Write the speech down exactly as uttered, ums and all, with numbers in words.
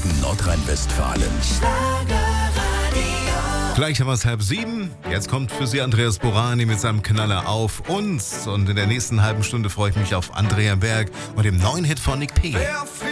Morgen Nordrhein-Westfalen. Gleich haben wir es halb sieben. Jetzt kommt für Sie Andreas Borani mit seinem Knaller auf uns. Und in der nächsten halben Stunde freue ich mich auf Andrea Berg und dem neuen Hit von Nick P.